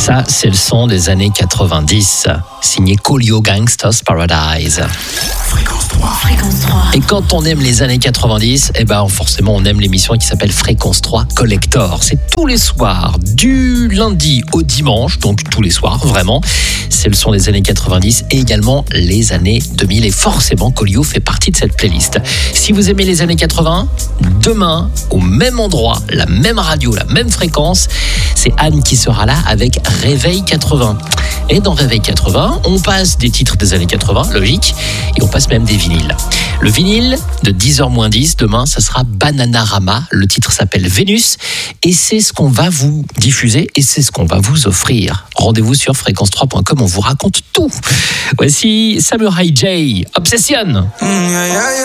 Ça, c'est le son des années 90, signé Coolio Gangsta's Paradise. Fréquence 3. Fréquence 3. Et quand on aime les années 90, forcément on aime l'émission qui s'appelle Fréquence 3 Collector. C'est tous les soirs, du lundi au dimanche, donc tous les soirs, vraiment. C'est le son des années 90 et également les années 2000. Et forcément, Coolio fait partie de cette playlist. Si vous aimez les années 80, demain, au même endroit, la même radio, la même fréquence, c'est Anne qui sera là avec Réveil 80. Et dans Réveil 80, on passe des titres des années 80, logique, et on passe même des vinyles. Le vinyle de 10h-10, demain, ça sera Bananarama. Le titre s'appelle Vénus et c'est ce qu'on va vous diffuser et c'est ce qu'on va vous offrir. Rendez-vous sur fréquence3.com, on vous raconte tout. Voici Samurai J, Obsession.